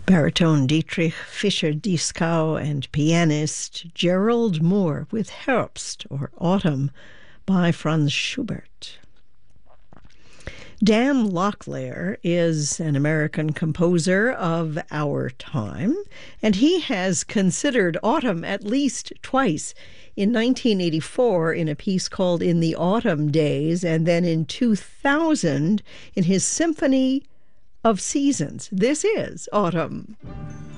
Baritone Dietrich Fischer-Dieskau and pianist Gerald Moore with Herbst, or Autumn, by Franz Schubert. Dan Locklear is an American composer of our time, and he has considered autumn at least twice. In 1984 in a piece called In the Autumn Days, and then in 2000 in his Symphony of Seasons. This is Autumn.